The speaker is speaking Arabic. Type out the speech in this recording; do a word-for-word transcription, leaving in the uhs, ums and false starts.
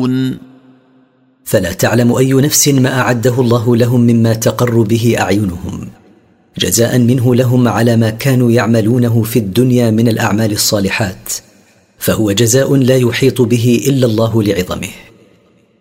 يعملون. فلا تعلم أي نفس ما أعده الله لهم مما تقر به أعينهم، جزاء منه لهم على ما كانوا يعملونه في الدنيا من الأعمال الصالحات، فهو جزاء لا يحيط به إلا الله لعظمه.